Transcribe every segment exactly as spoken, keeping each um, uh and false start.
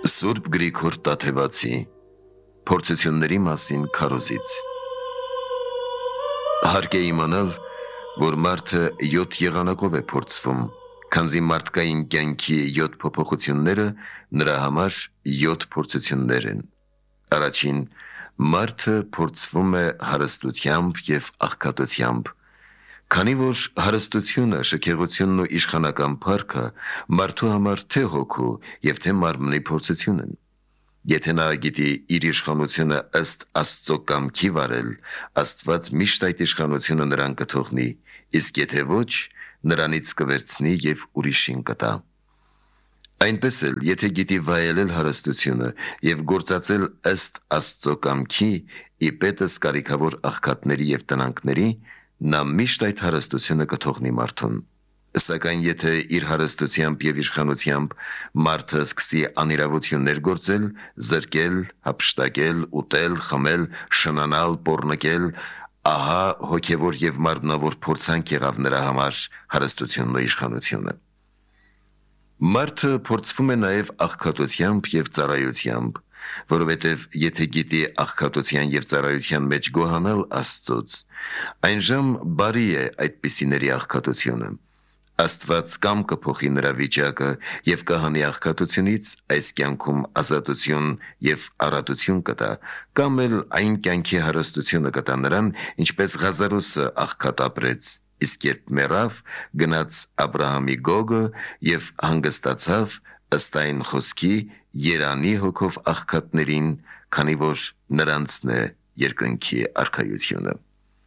Սուրբ Գրիգոր Տաթևացի փորձությունների մասին քարոզից Հարկ է իմանալ, որ մարդը յոթ եղանակով է փորձվում, քանզի մարդկային կյանքի յոթ փոփոխությունները նրա համար յոթ փորձություններ են։ Առաջին, մարդը փորձվում է հարստությամբ և աղքատությամբ, քանի որ հարստությունը, շքեղությունն ու իշխանական փառքը մարդու համար թե հոգու և թե մարմնի փորձություն են։ Եթե նա գիտի իր իշխանությունը ըստ Աստծո կամքի վարել, Աստված միշտ այդ իշխանությունը նրան կթողնի, իսկ եթե ոչ, նրանից կվերցնի և ուրիշին կտա։ Այնպես էլ, եթե գիտի վայելել հարստությունը և գործածել ըստ Աստծո կամքի, ի պետս կարիքավոր աղքատների և տնանքների, նա միշտ այդ հարստությունը կթողնի մարդուն։ Սակայն եթե իր հարստությամբ և իշխանությամբ մարդը սկսի անիրավություններ գործել, զրկել, հափշտակել, ուտել, խմել, շնանալ, պոռնկել, ահա հոգևոր և մարմնավոր փորձանք եղավ նրա համար հարստությունն ու իշխանությունը։ Մարդը փորձվում է նաև աղքատությամբ և ծառայությամբ, որովհետև եթե գիտի աղքատության և ծառայության մեջ գոհանալ Աստծուց, այնժամ բարի է այդպիսիների աղքատությունը։ Աստված կամ կփոխի նրա վիճակը և կհանի աղքատությունից այս կյանքում ազատություն և առատություն կտա, կամ էլ այն կյանքի հարստությունը կտա նրան, ինչպես Ղազարոսը աղքատ ապրեց, իսկ երբ մեռավ, գնաց Աբրահամի գոգը և հանգստացավ ըստ այն խոսքի երանի հոգով աղքատներին, քանի որ նրանցն է երկնքի արքայությունը։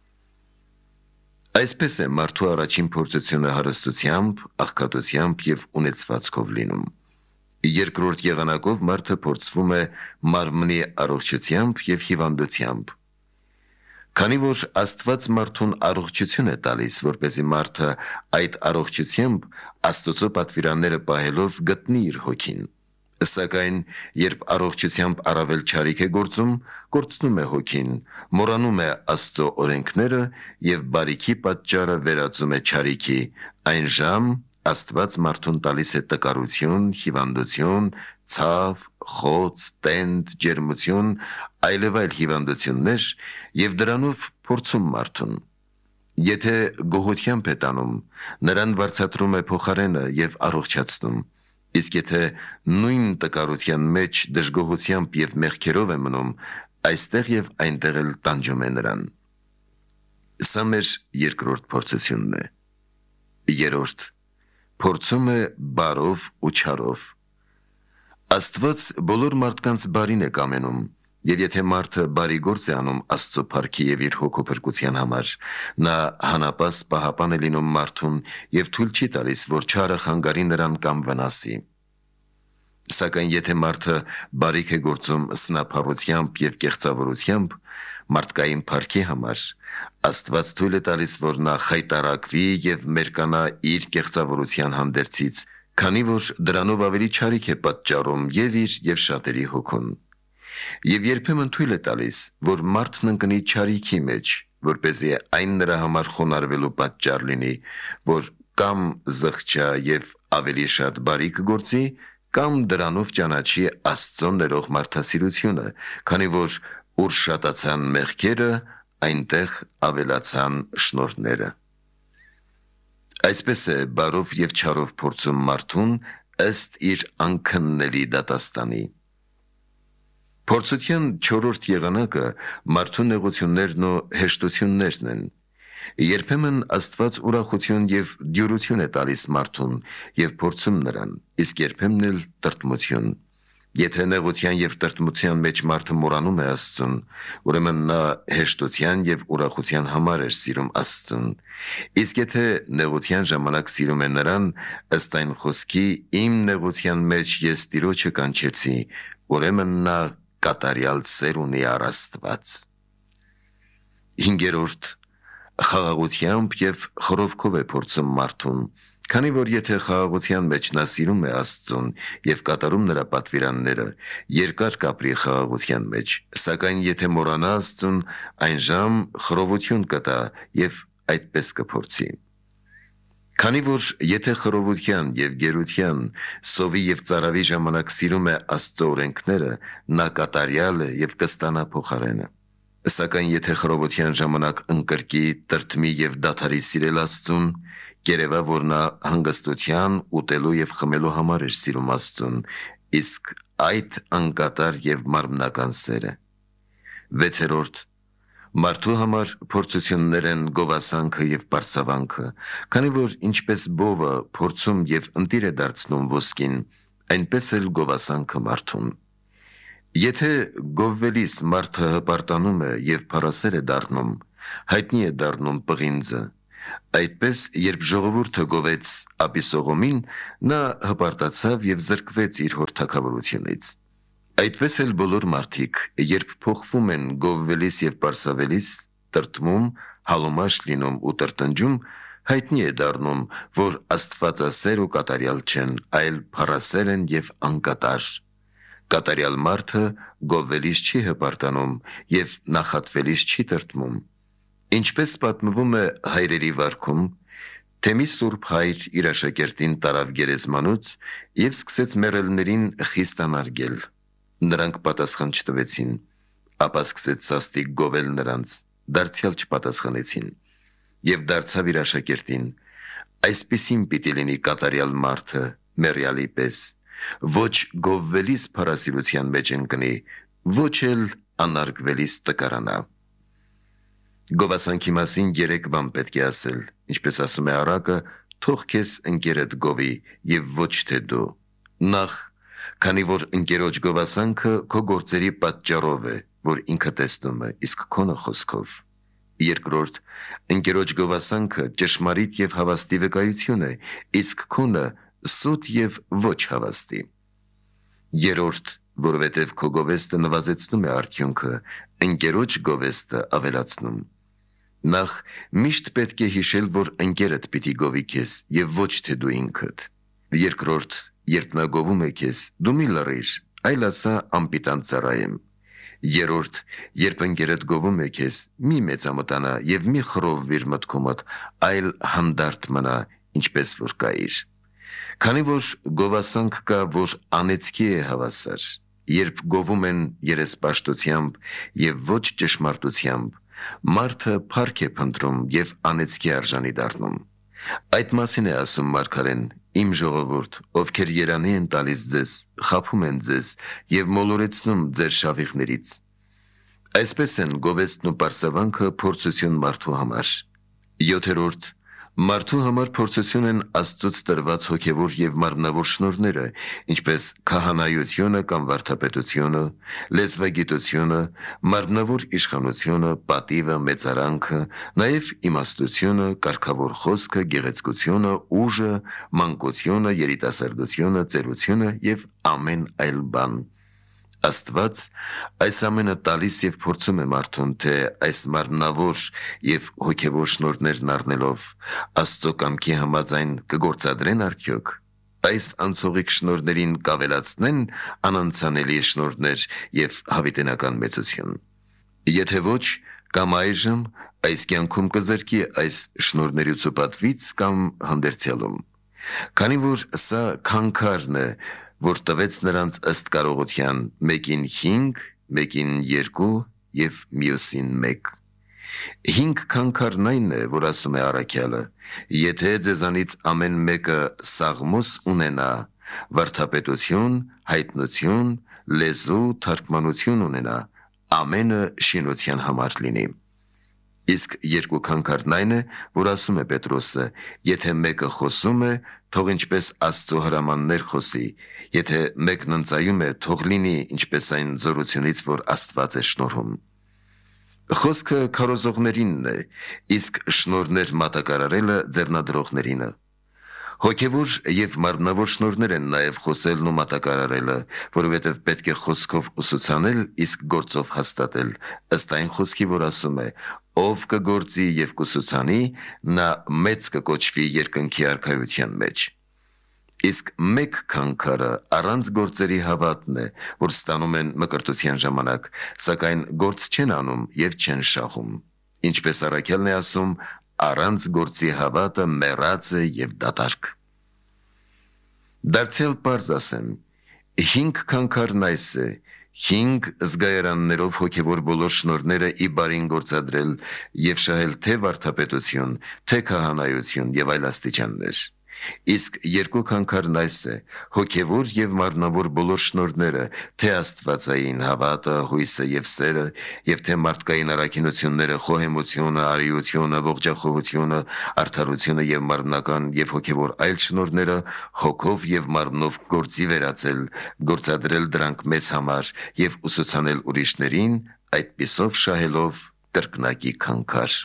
Այսպես է մարդու առաջին փորձությունը հարստությամբ, աղքատությամբ և ունեցվածքով լինում։ Երկրորդ եղանակով մարդը փորձվում է մարմնի առողջությամբ և հիվանդությամբ։ Քանի որ Աստված մարդուն առողջություն է տալիս, որպեսզի մարդը այդ առողջությամբ Աստծո պատվիրանները պահելով գտնի իր հոգին։ Սակայն երբ առողջությամբ առավել չարիք է գործում, կորցնում է հոգին, մոռանում է Աստծո օրենքները և բարիքի պատճառը վերածում է չարիքի, այնժամ Աստված մարդուն տալիս է տկարություն, հիվանդություն, ցավ, խոց, տենդ, ջերմություն, այլև այլ հիվանդություններ և դրանով փորձում մարդուն։ Եթե գոհությամբ է տանում, նրան վարձատրում է փոխարենը և առողջացնում, իսկ եթե նույն տկարության մեջ դժգոհությամբ և մեղքերով է մնում, այստեղ և այնտեղ էլ տանջում է նրան։ Սա մեր երկրորդ փորձությունն է։ Երրորդ, փորձում է բարով ու չարով։ Աստված բոլոր մարդկանց բարին է կամենում, և եթե մարդը բարի գործ է անում Աստծո փառքի և իր հոգու փրկության համար, նա հանապաս պահապան է լինում մարդուն և թույլ չի տալիս, որ չարը խանգարի նրան կամ վնասի։ Սակայն եթե մարդը բարիք է գործում սնափառությամբ և կեղծավորությամբ, մարդկային փառքի համար, Աստված թույլ է տալիս, որ նա խայտառակվի և մերկանա իր կեղծավորության հանդերձից, քանի որ դրանով ավելի չարիք է պատճառում և իր և շատերի հոգուն։ Եվ երբեմն թույլ է տալիս, որ մարդն ընկնի չարիքի մեջ, որպեսզի այն նրա համար խոնարհվելու պատճառ լինի, որ կամ զղջա և ավելի շատ բարիք գործի, կամ դրանով ճանաչի Աստծո ներող մարդասիրությունը, քանի որ ուր շատացան մեղքերը, այնտեղ ավելացան շնորհները։ Այսպես է բարով և չարով փորձում մարդուն ըստ իր անքննելի դատաստանի։ Փորձության չորրորդ եղանակը մարդու նեղություններն ու հեշտություններն են։ Երբեմն Աստված ուրախություն և դյուրություն է տալիս մարդուն և փորձում նրան, իսկ երբեմն էլ տրտմություն։ Եթե նեղության և տրտմության մեջ մարդը մոռանում է Աստծուն, ուրեմն նա հեշտության և ուրախության համար էր սիրում Աստծուն, իսկ եթե նեղության ժամանակ սիրում է նրան, ըստ այն խոսքի «Իմ նեղության մեջ ես Տիրոջը կանչեցի», ուրեմն նա կատարյալ սեր ունի առ Աստված։ Հինգերորդ, խաղաղությամբ և խռովքով է փորձում մարդուն, քանի որ եթե խաղաղության մեջ նա սիրում է Աստծուն և կատարում նրա պատվիրանները, երկար կապրի խաղաղության մեջ, սակայն եթե մոռանա Աստծուն, այնժամ խռովություն կտա և այդպես կփորձի։ Քանի որ եթե խռովության եւ գերության, սովի եւ ծարավի ժամանակ սիրում է Աստծո օրենքները, նա կատարյալ է եւ կստանա փոխարենը։ Սակայն եթե խռովության ժամանակ ընկրկի, տրտմի եւ դադարի սիրել Աստծուն, կերևա որ նա հանգստության, ուտելու եւ խմելու համար էր սիրում Աստծուն, իսկ այդ անկատար եւ մարմնական սերը։ վեցերորդ Մարդու համար փորձություններ են գովասանքը եւ պարսավանքը, քանի որ ինչպես բովը փորձում եւ ընտիր է դարձնում ոսկին, այնպես էլ գովասանքը մարդուն։ Եթե գովվելիս մարդը հպարտանում է եւ փարասեր է դառնում, հայտնի է դառնում պղինձը, այդպես երբ ժողովուրդը գովեց Աբիսողոմին, նա հպարտացավ եւ զրկվեց իր հոր թագավորությունից։ Այդպես էլ բոլոր մարդիկ, երբ փոխվում են գովվելիս եւ պարսավելիս, տրտմում, հալոմաշ լինում ու տրտնջում, հայտնի է դառնում, որ աստվածասեր ու կատարյալ չեն, այլ փառասեր են եւ անկատար։ Կատարյալ մարդը գովվելիս չի հպարտանում եւ նախատվելիս չի տրտմում։ Ինչպես պատմվում է հայրերի վարքում, թե մի սուրբ հայր իր աշակերտին տարավ գերեզմանուց եւ սկսեց մեռելներին խիստ անարգել։ Նրանք պատասխան չտվեցին, ապա սկսեց սաստիկ գովել նրանց, դարձյալ չպատասխանեցին, եւ դարձավ իր աշակերտին. այսպիսին պիտի լինի կատարյալ մարդը մեռյալի պես, ոչ գովվելիս փարասիրության մեջ ընկնի, ոչ էլ անարգվելիս տկարանա։ Գովասանքի մասին երեք բան պետք է ասել, ինչպես ասում է առակը, թող քեզ ընկերդ գովի եւ ոչ թե դու։ Նախ Քանի որ ընկերոջ գովասանքը քո գործերի պատճառով է, որ ինքը տեսնում է, իսկ քոնը խոսքով։ Երկրորդ, ընկերոջ գովասանքը ճշմարիտ եւ հավաստի վկայություն է, իսկ քոնը սուտ եւ ոչ հավաստի։ Երրորդ, որովհետեւ քո գովեստը նվազեցնում է արդյունքը, ընկերոջ գովեստը ավելացնում։ Նախ միշտ պետք է հիշել, որ ընկերդ պիտի գովի քեզ եւ ոչ թե դու ինքդ։ Երկրորդ, երբ նա գովում է քեզ, դու մի լռիր, այլ ասա անպիտան ծառայեմ։ Երրորդ, երբ ընկերդ գովում է քեզ, մի մեծամտանա եւ մի խռովվիր մտքումդ, այլ հանդարտ մնա, ինչպես որ կայիր։ Քանի որ գովասանք կա, որ անեծքի է հավասար, երբ գովում են երեսպաշտությամբ եւ ոչ ճշմարտությամբ, մարդը փառք է փնտրում եւ անեծքի արժանի դառնում։ Այդ մասին է ասում Մարգարեն. Իմ ժողովուրդ, ովքեր երանի են տալիս ձեզ, խաբում են ձեզ եւ մոլորեցնում ձեր շավիղներից։ Այսպես են գովեստն ու պարսավանքը փորձություն մարդու համար։ Յոթերորդ Մարդու համար փորձություն են Աստծուց տրված հոգևոր եւ մարմնավոր շնորհները, ինչպես քահանայությունը կամ վարդապետությունը, լեզվագիտությունը, մարմնավոր իշխանությունը, պատիվը, մեծարանքը, նաեւ իմաստությունը, կարգավոր խոսքը, գեղեցկությունը, ուժը, մանկությունը, երիտասարդությունը, ծերությունը եւ ամեն այլ բան։ Աստված այս ամենը տալիս եւ փորձում է մարդուն, թե այս մարմնավոր եւ հոգեվոր շնորհներն առնելով Աստծո կամքի համաձայն կգործադրեն արդյոք, այս անցողիկ շնորհներին կավելացնեն անանցանելի շնորհներ եւ հավիտենական մեծություն։ Եթե ոչ, կամ այժմ այս կյանքում կզրկի այս շնորհներից ու պատվից կամ հանդերձյալում։ Քանի որ սա քանքարն է, որ տվեց նրանց ըստ կարողության, մեկին հինգ, մեկին երկու եւ մյուսին մեկ։ Հինգ քանքարն այն է, որ ասում է առաքյալը, եթե ձեզանից ամեն մեկը սաղմոս ունենա, վարդապետություն, հայտնություն, լեզու, թարգմանություն ունենա, ամենը շինության համար լինի։ Իսկ երկու քանքարն այն է, որ ասում է Պետրոսը, եթե մեկը խոսում է, թող ինչպես Աստծո հրամաններ խոսի, եթե մեկն ընծայում է, թող լինի ինչպես այն զորությունից, որ Աստված է շնորհում։ Խոսքը քարոզողներինն է, իսկ շնորհներ մատակարարելը ձեռնադրողներինը։ Հոգևոր եւ մարմնավոր շնորհներ են նաեւ խոսելն ու մատակարարելը, որովհետեւ պետք է խոսքով ուսուցանել, իսկ գործով հաստատել, ըստ այն խոսքի, որ ասում է. ով կգործի եւ կուսուցանի, նա մեծ կկոչվի երկնքի արքայության մեջ։ Իսկ մեկ քանքարը առանց գործերի հավատն է, որ ստանում են մկրտության ժամանակ, սակայն գործ չեն անում եւ չեն շահում։ Ինչպես առաքյալն է ասում, առանց գործի հավատը մեռած է եւ դատարկ։ Դարձյալ պարզ ասեմ, հինգ քանքարն այս է, հինգ զգայարաններով հոգևոր բոլոր շնորհները ի բարին գործադրել եւ շահել թե վարդապետություն, թե քահանայություն եւ այլ աստիճաններ։ Իսկ երկու քանքարն այս է, հոգևոր եւ մարմնավոր բոլոր շնորհները, թե աստվածային հավատը, հույսը եւ սերը, եւ թե մարդկային առաքինությունները, խոհեմությունը, արիությունը, ողջախոհությունը, արդարությունը եւ մարմնական եւ հոգևոր այլ շնորհները, հոգով եւ մարմնով գործի վերածել, գործադրել դրանք մեզ համար եւ ուսուցանել ուրիշներին, այդպիսով շահելով կրկնակի քանքար։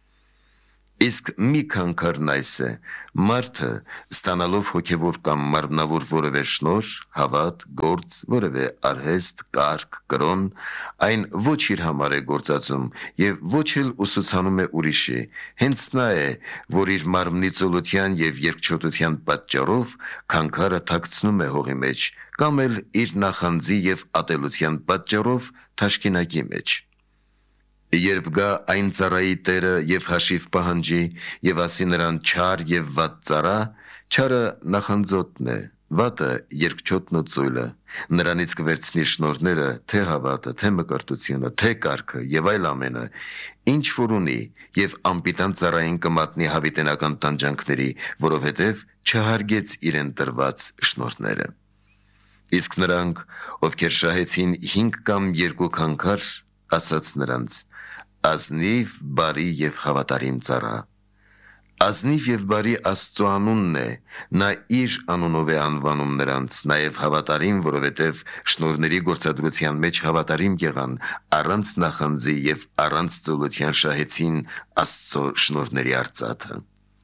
Իսկ մի քանքարն այս է, մարդը ստանալով հոգևոր կամ մարմնավոր որևէ շնորհ, հավատ, գործ, որևէ արհեստ, կարգ, կրոն, այն ոչ իր համար է գործածում եւ ոչ էլ ուսուցանում է ուրիշի, հենց նա է, որ իր մարմնի ծոլության եւ երկչոտության պատճառով քանքարը թաքցնում է հողի մեջ, կամ էլ իր նախանձի եւ ատելության պատճառով թաշկինակի մեջ։ Երբ գա այն ծառայի տերը եւ հաշիվ պահանջի եւ ասի նրան չար եւ վատ ծառա, չարը նախանձոտն է, վատը երկչոտն ու ծույլը, նրանից կվերցնի շնորհները, թե հավատը, թե մկրտությունը, թե կարգը եւ այլ ամենը, ինչ որ ունի, եւ անպիտան ծառային կմատնի հավիտենական տանջանքների, որովհետեւ չհարգեց իրեն տրված շնորհները։ Իսկ նրանք, ովքեր շահեցին հինգ կամ երկու քանքար, ասաց նրանց. ազնիվ, բարի եւ հավատարիմ ծառա։ Ազնիվ եւ բարի Աստծո անունն է, նա իր անունով է անվանում նրանց, նաեւ հավատարիմ, որովհետեւ շնորհների գործադրության մեջ հավատարիմ եղան, առանց նախանձի եւ առանց ծոլության շահեցին Աստծո շնորհների արծաթը։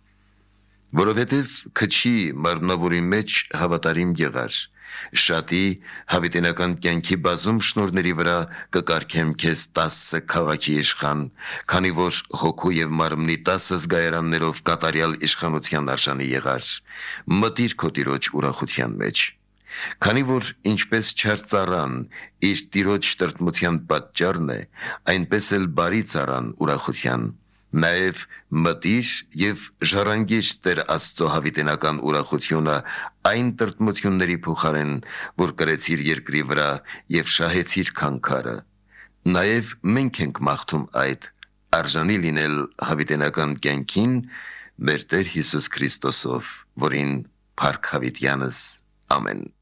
Որովհետև քչի մարմնավորի մեջ հավատարիմ եղար, շատի հավիտենական կյանքի բազում շնորհների վրա կկարգեմ քեզ տասը քաղաքի իշխան, քանի որ հոգու եւ մարմնի տասը զգայարաններով կատարյալ իշխանության արժանի եղար, մտիր քո տիրոջ ուրախության մեջ։ Քանի որ ինչպես չար ծառան իր տիրոջ տրտմության պատճառն է, այնպես էլ բարի ծառան ուրախության։ Նաև մտիր եւ ժառանգիր Տեր Աստծո հավիտենական ուրախությունը այն տրտմությունների փոխարեն, որ կրեցիր երկրի վրա եւ շահեցիր քանքարը։ Նաև մենք ենք մաղթում այդ արժանի լինել հավիտենական կյանքին մեր Տեր Հիսուս Քրիստոսով, որին փառք հավիտյանս ամեն։